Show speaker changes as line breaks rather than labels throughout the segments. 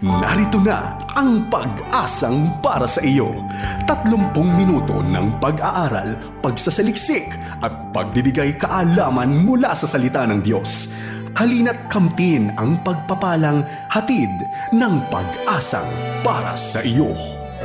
Narito na ang pag-asang para sa iyo. 30 minuto ng pag-aaral, pagsasaliksik at pagbibigay kaalaman mula sa salita ng Diyos. Halina't kamtin ang pagpapalang hatid ng pag-asang para sa iyo.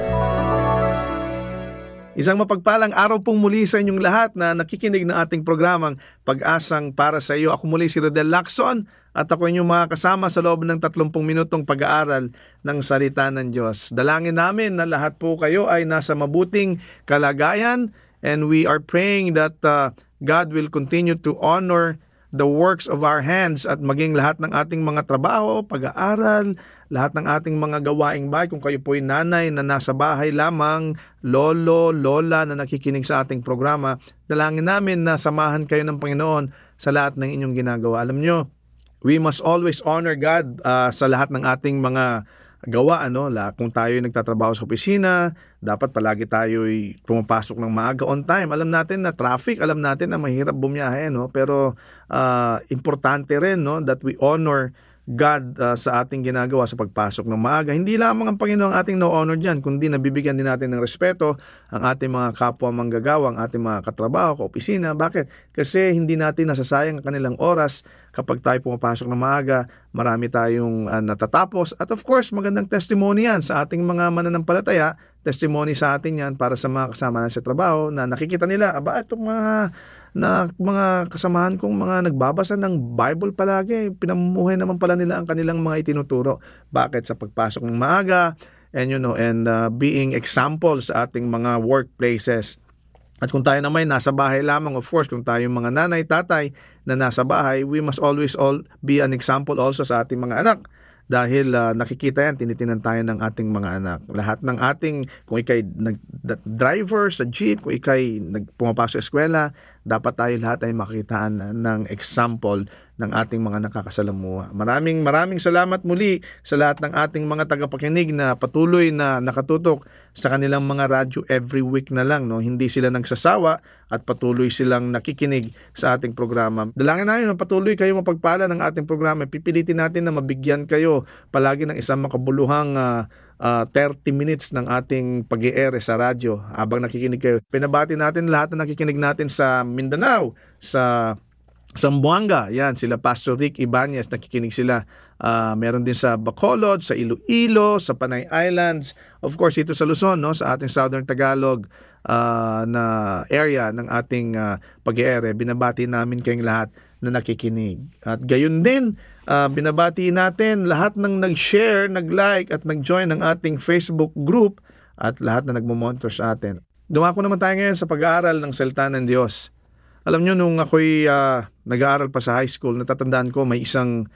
Isang mapagpalang araw pong muli sa inyong lahat na nakikinig ng ating programang Pag-asang para sa iyo. Ako muli si Rodel Lacson at ako inyong mga kasama sa loob ng 30 minutong pag-aaral ng salita ng Diyos. Dalangin namin na lahat po kayo ay nasa mabuting kalagayan, and we are praying that God will continue to honor the works of our hands at maging lahat ng ating mga trabaho, pag-aaral, lahat ng ating mga gawaing bahay. Kung kayo po'y nanay na nasa bahay lamang, lolo, lola na nakikinig sa ating programa, dalangin namin na samahan kayo ng Panginoon sa lahat ng inyong ginagawa. Alam nyo, we must always honor God sa lahat ng ating mga gawa. Kung tayo nagtatrabaho sa opisina, dapat palagi tayo'y pumapasok ng maaga on time. Alam natin na traffic, alam natin na mahirap bumiyahe, pero importante rin that we honor God sa ating ginagawa sa pagpasok ng maaga. Hindi lamang ang Panginoon ang ating no-honor dyan, kundi nabibigyan din natin ng respeto ang ating mga kapwa manggagawa, ang ating mga katrabaho, kaopisina. Bakit? Kasi hindi natin nasasayang ang kanilang oras kapag tayo pumapasok ng maaga. Marami tayong natatapos. At of course, magandang testimony yan sa ating mga mananampalataya. Testimony sa atin yan para sa mga kasama na sa trabaho na nakikita nila, itong mga kasamahan kong mga nagbabasa ng Bible palagi, pinamumuhay naman pala nila ang kanilang mga itinuturo. Bakit? Sa pagpasok ng maaga and being example sa ating mga workplaces. At kung tayo naman nasa bahay lamang, of course, kung tayo mga nanay, tatay na nasa bahay, we must always be an example also sa ating mga anak. Dahil nakikita yan, tinitinan tayo ng ating mga anak. Lahat ng ating, kung ikay driver sa jeep, kung ikay pumapasok sa eskwela, dapat tayo lahat ay makitaan ng example ng ating mga nakakasalamuha. Maraming salamat muli sa lahat ng ating mga tagapakinig na patuloy na nakatutok sa kanilang mga radyo every week na lang. Hindi sila nagsasawa at patuloy silang nakikinig sa ating programa. Dalangin namin na patuloy kayo mapagpala ng ating programa. Pipilitin natin na mabigyan kayo palagi ng isang makabuluhang 30 minutes ng ating pag-i-ere sa radyo habang nakikinig kayo. Pinabati natin lahat na nakikinig natin sa Mindanao, sa Zamboanga, yan, sila Pastor Rick Ibanez, nakikinig sila. Meron din sa Bacolod, sa Iloilo, sa Panay Islands, of course ito sa Luzon, sa ating Southern Tagalog na area ng ating pag-i-ere. Binabati namin kayong lahat na nakikinig. At gayon din, binabati natin lahat ng nag-share, nag-like at nag-join ng ating Facebook group at lahat na nagmo-monitor sa atin. Dumako naman tayo ngayon sa pag-aaral ng salita ng Diyos. Alam nyo, nung ako'y nag-aaral pa sa high school, natatandaan ko may isang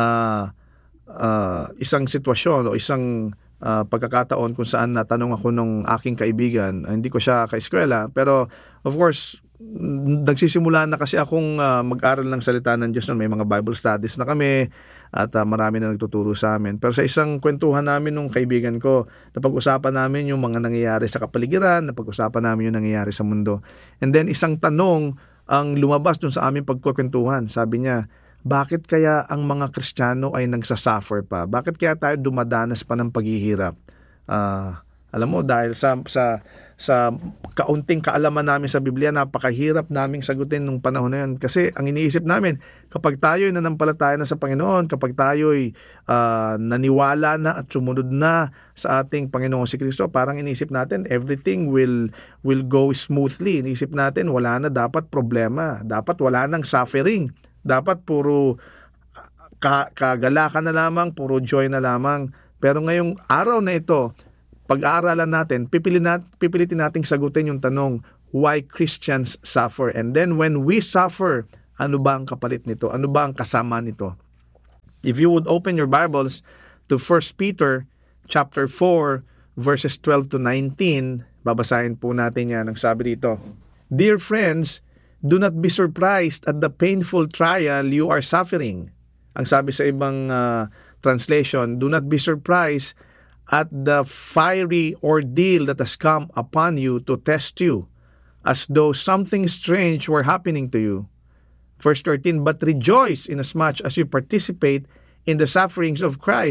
sitwasyon o isang pagkakataon kung saan natanong ako nung aking kaibigan. Hindi ko siya kaeskwela, pero of course, nagsisimula na kasi akong mag-aral ng salita ng Diyos noon. May mga Bible studies na kami at marami na nagtuturo sa amin. Pero sa isang kwentuhan namin nung kaibigan ko, napag-usapan namin yung mga nangyayari sa kapaligiran, napag-usapan namin yung nangyayari sa mundo. And then isang tanong ang lumabas dun sa aming pagkukwentuhan. Sabi niya, bakit kaya ang mga Kristiyano ay nagsasuffer pa? Bakit kaya tayo dumadanas pa ng paghihirap? Alam mo, dahil sa kaunting kaalaman namin sa Biblia, napakahirap naming sagutin nung panahon na yun. Kasi ang iniisip namin, kapag tayo'y nanampalataya na sa Panginoon, kapag tayo'y naniwala na at sumunod na sa ating Panginoon si Kristo, parang iniisip natin, everything will go smoothly. Iniisip natin, wala na dapat problema. Dapat wala nang suffering. Dapat puro kagalakan na lamang, puro joy na lamang. Pero ngayong araw na ito, pag-aaralan natin, pipilitin nating sagutin yung tanong, why Christians suffer? And then when we suffer, ano ba ang kapalit nito? Ano ba ang kasama nito? If you would open your Bibles to 1 Peter chapter 4, verses 12 to 19, babasahin po natin yan. Ang sabi dito, Dear friends, do not be surprised at the painful trial you are suffering. Ang sabi sa ibang translation, do not be surprised at the fiery ordeal that has come upon you to test you, as though something strange were happening to you. Verse 13, but rejoice inasmuch as you participate in the sufferings of Christ,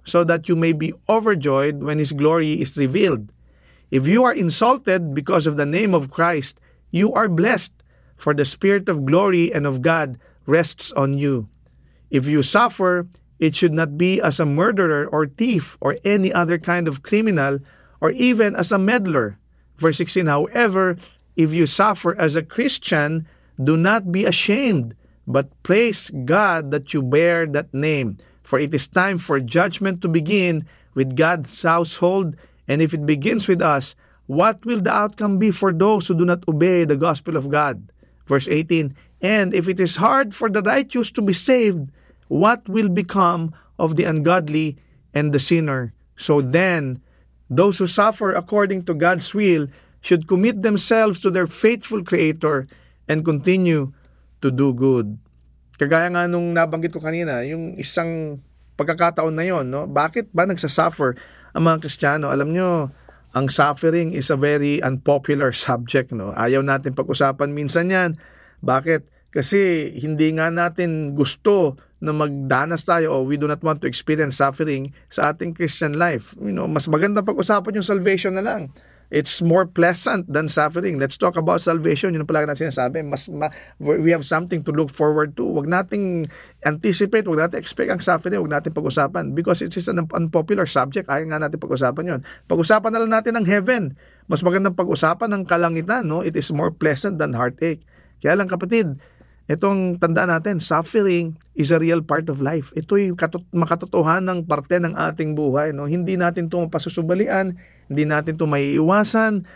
so that you may be overjoyed when His glory is revealed. If you are insulted because of the name of Christ, you are blessed, for the Spirit of glory and of God rests on you. If you suffer, it should not be as a murderer or thief or any other kind of criminal, or even as a meddler. Verse 16, however, if you suffer as a Christian, do not be ashamed, but praise God that you bear that name. For it is time for judgment to begin with God's household, and if it begins with us, what will the outcome be for those who do not obey the gospel of God? Verse 18, and if it is hard for the righteous to be saved, what will become of the ungodly and the sinner? So then, those who suffer according to God's will should commit themselves to their faithful Creator and continue to do good. Kagaya nga nung nabanggit ko kanina, yung isang pagkakataon na yon, no? Bakit ba nagsasuffer ang mga Kristiyano? Alam nyo, ang suffering is a very unpopular subject, no? Ayaw natin pag-usapan minsan yan. Bakit? Kasi hindi nga natin gusto na magdanas tayo o we do not want to experience suffering sa ating Christian life. Mas maganda pag-usapan yung salvation na lang. It's more pleasant than suffering. Let's talk about salvation. Yun ang palagi natin sinasabi. We have something to look forward to. Huwag nating anticipate, huwag nating expect ang suffering, huwag nating pag-usapan. Because it is an unpopular subject. Ayaw nga natin pag-usapan yun. Pag-usapan na lang natin ang heaven. Mas magandang pag-usapan ng kalangitan. No? It is more pleasant than heartache. Kaya lang kapatid, itong tandaan natin, suffering is a real part of life. Ito'y makatotohanang parte ng ating buhay. No? Hindi natin ito mapasusubalian, hindi natin ito maiiwasan.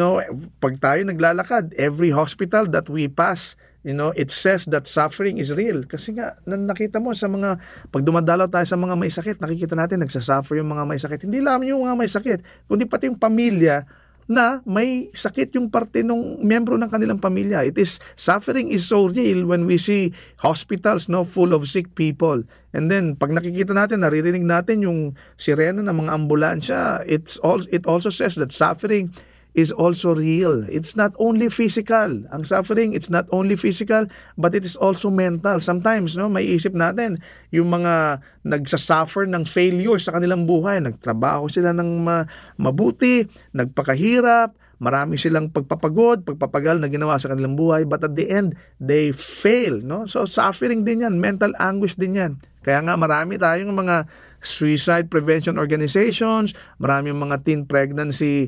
Pag tayo naglalakad, every hospital that we pass, it says that suffering is real. Kasi nga, nakita mo sa mga, pag dumadalaw tayo sa mga may sakit, nakikita natin nagsasuffer yung mga may sakit. Hindi lang yung mga may sakit, kundi pati yung pamilya na may sakit yung parte ng miyembro ng kanilang pamilya. Suffering is so real when we see hospitals full of sick people. And then, pag nakikita natin, naririnig natin yung sirena ng mga ambulansya, it also says that suffering is also real. It's not only physical. Ang suffering, it's not only physical, but it is also mental. Sometimes, may isip natin, yung mga nagsasuffer ng failure sa kanilang buhay, nagtrabaho sila ng mabuti, nagpakahirap, marami silang pagpapagal na ginawa sa kanilang buhay, but at the end, they fail. So, suffering din yan, mental anguish din yan. Kaya nga, marami tayong mga suicide prevention organizations, maraming mga teen pregnancy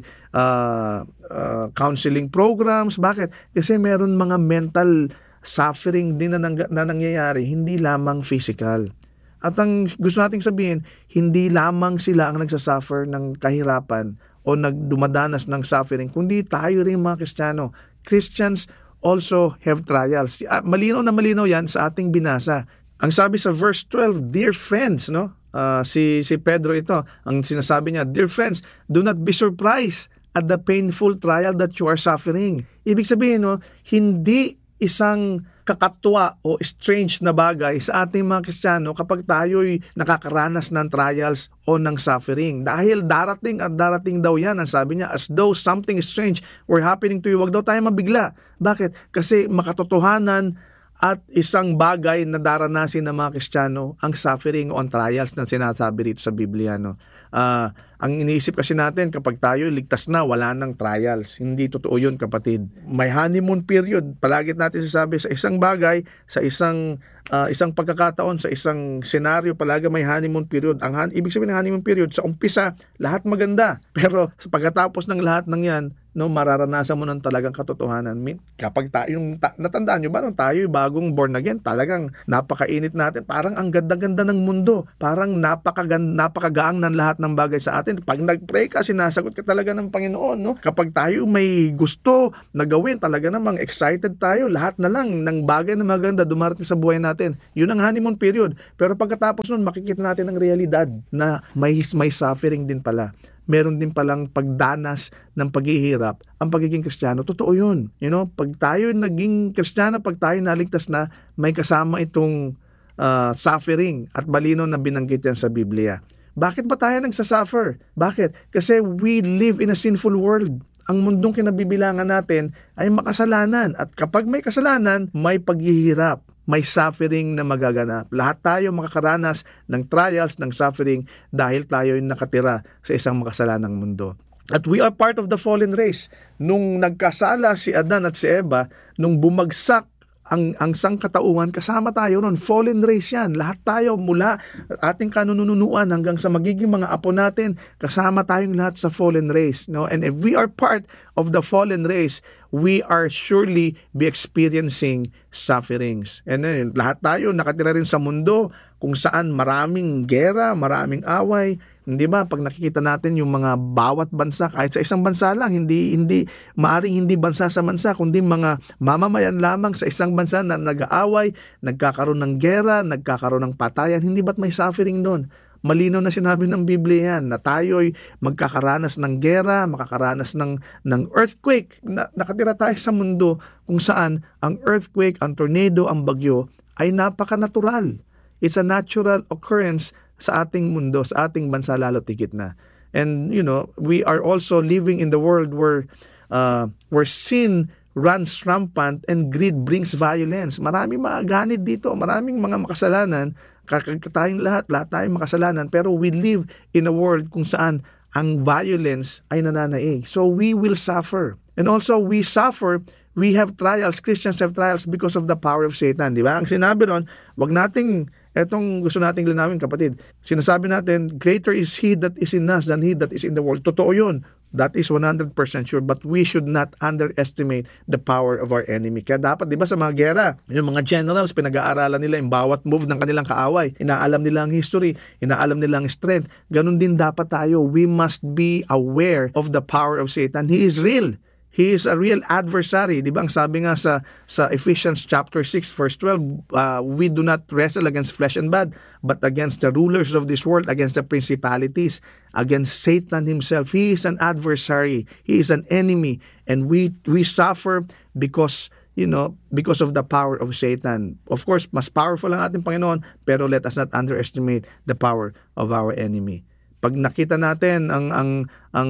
counseling programs. Bakit? Kasi meron mga mental suffering din na nangyayari, hindi lamang physical. At ang gusto nating sabihin, hindi lamang sila ang nagsasuffer ng kahirapan o dumadanas ng suffering, kundi tayo rin mga Kristiyano. Christians also have trials. Malinaw na malinaw yan sa ating binasa. Ang sabi sa verse 12, dear friends, si Pedro ito, ang sinasabi niya, dear friends, do not be surprised at the painful trial that you are suffering. Ibig sabihin, hindi isang kakatwa o strange na bagay sa ating mga Kristiyano kapag tayo'y nakakaranas ng trials o ng suffering. Dahil darating at darating daw yan, ang sabi niya, as though something strange were happening to you. Huwag daw tayo mabigla. Bakit? Kasi makatotohanan at isang bagay na daranasin ng mga Kristiyano ang suffering o ang trials na sinasabi rito sa Biblia. Ang iniisip kasi natin kapag tayo ligtas na, wala nang trials. Hindi totoo yun, kapatid. May honeymoon period. Palagi natin sasabi sa isang bagay, sa isang pagkakataon, sa isang senaryo, palagi may honeymoon period. Ibig sabihin ng honeymoon period, sa umpisa, lahat maganda. Pero sa pagkatapos ng lahat ng yan, mararanasan mo ng talagang katotohanan. Kapag natandaan nyo ba nung tayo bagong born again, talagang napakainit natin. Parang ang ganda-ganda ng mundo. Parang napakagaang ng lahat ng bagay sa atin. Pag nag-pray ka, sinasagot ka talaga ng Panginoon. Kapag tayo may gusto na gawin, talaga namang excited tayo. Lahat na lang ng bagay na maganda dumarating sa buhay natin. Yun ang honeymoon period. Pero pagkatapos nun, makikita natin ang realidad na may suffering din pala. Meron din palang pagdanas ng paghihirap ang pagiging Kristiyano. Totoo yun. Pag tayo naging Kristiyano, pag tayo naligtas na, may kasama itong suffering at malinaw na binanggit yan sa Biblia. Bakit ba tayo nagsasuffer? Bakit? Kasi we live in a sinful world. ang mundong kinabibilangan natin ay makasalanan. At kapag may kasalanan, may paghihirap, may suffering na magaganap. Lahat tayo makakaranas ng trials, ng suffering dahil tayo ay nakatira sa isang makasalanang mundo. At we are part of the fallen race. Nung nagkasala si Adan at si Eva, nung bumagsak ang sangkatauhan, kasama tayo ron. Fallen race yan. Lahat tayo mula ating kanununuan hanggang sa magiging mga apo natin, kasama tayong lahat sa fallen race. No? And if we are part of the fallen race, we are surely be experiencing sufferings. And then, lahat tayo nakatira rin sa mundo kung saan maraming gera, maraming away. Hindi ba? Pag nakikita natin yung mga bawat bansa, kahit sa isang bansa lang, maaring hindi bansa sa bansa, kundi mga mamamayan lamang sa isang bansa na nag-aaway, nagkakaroon ng gera, nagkakaroon ng patayan. Hindi ba't may suffering doon? Malinaw na sinabi ng Biblia yan, na tayo'y magkakaranas ng gera, makakaranas ng earthquake. Nakatira tayo sa mundo kung saan ang earthquake, ang tornado, ang bagyo ay napaka-natural. It's a natural occurrence sa ating mundo, sa ating bansa lalo tigit na. And we are also living in the world where sin runs rampant and greed brings violence. Maraming mga ganit dito, maraming mga makasalanan, tayong lahat tayong makasalanan, pero we live in a world kung saan ang violence ay nananaig. So we will suffer. And also we suffer. We have trials. Christians have trials because of the power of Satan. Di ba? Ang sinabi ron, etong gusto nating linawin, kapatid. Sinasabi natin, greater is He that is in us than he that is in the world. Totoo yun. That is 100% sure. But we should not underestimate the power of our enemy. Kaya dapat, di ba, sa mga gera, yung mga generals, pinag-aaralan nila yung bawat move ng kanilang kaaway. Inaalam nila ang history. Inaalam nila ang strength. Ganun din dapat tayo. We must be aware of the power of Satan. He is real. He is a real adversary. Di ba? Ang sabi nga sa Ephesians chapter 6 verse 12, we do not wrestle against flesh and blood, but against the rulers of this world, against the principalities, against Satan himself. He is an adversary. He is an enemy. And we suffer because of the power of Satan. Of course, mas powerful ang ating Panginoon, pero let us not underestimate the power of our enemy. Pag nakita natin ang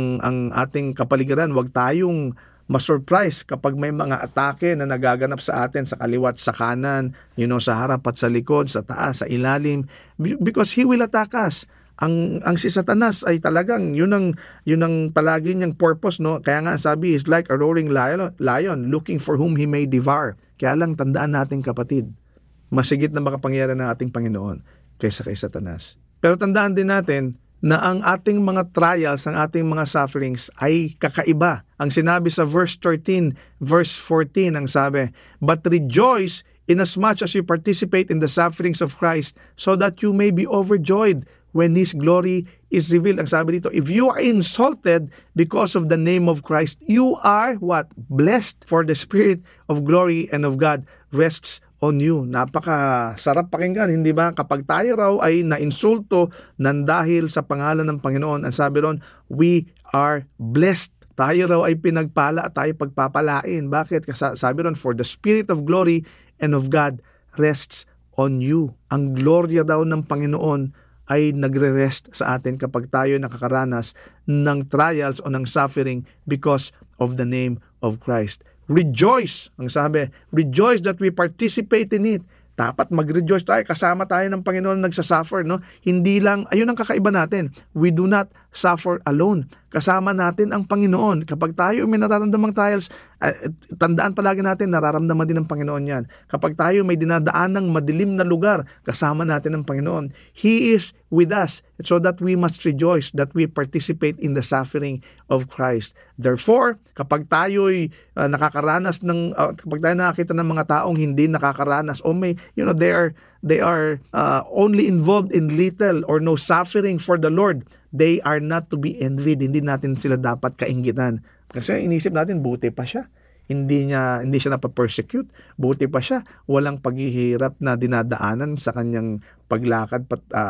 ating kapaligiran, wag tayong ma-surprise kapag may mga atake na nagaganap sa atin sa kaliwat, sa kanan, sa harap at sa likod, sa taas, sa ilalim, because he will attack us. Ang si Satanas ay talagang yun ang palagi niyang purpose, no? Kaya nga sabi, is like a roaring lion looking for whom he may devour. Kaya lang tandaan natin, kapatid, masigit na makapangyarihan ng ating Panginoon kaysa kay Satanas. Pero tandaan din natin na ang ating mga trials, ang ating mga sufferings ay kakaiba. Ang sinabi sa verse 13, verse 14, ang sabi, but rejoice inasmuch as you participate in the sufferings of Christ, so that you may be overjoyed when His glory is revealed. Ang sabi dito, if you are insulted because of the name of Christ, you are what? Blessed, for the Spirit of glory and of God rests on you. Napakasarap pakinggan, hindi ba? Kapag tayo raw ay nainsulto nang dahil sa pangalan ng Panginoon, ang sabi ron, we are blessed. Tayo raw ay pinagpala at tayo pagpapalain. Bakit? Kasi sabi ron, for the Spirit of glory and of God rests on you. Ang gloria daw ng Panginoon ay nagre-rest sa atin kapag tayo nakakaranas ng trials o ng suffering because of the name of Christ. Rejoice, ang sabi, rejoice that we participate in it. Dapat mag-rejoice tayo, kasama tayo ng Panginoon nagsasuffer, no? Hindi lang, ayun ang kakaiba natin. We do not suffer alone. Kasama natin ang Panginoon. Kapag tayo may nararamdamang trials, tandaan palagi natin, nararamdaman din ng Panginoon yan. Kapag tayo may dinadaan ng madilim na lugar, kasama natin ang Panginoon. He is with us, so that we must rejoice that we participate in the suffering of Christ. Therefore, kapag tayo'y nakakaranas kapag tayo nakakita ng mga taong hindi nakakaranas, o may, they are only involved in little or no suffering for the Lord, they are not to be envied. Hindi natin sila dapat kainggitan. Kasi inisip natin, buti pa siya. Hindi siya napapersecute. Buti pa siya. Walang paghihirap na dinadaanan sa kanyang paglakad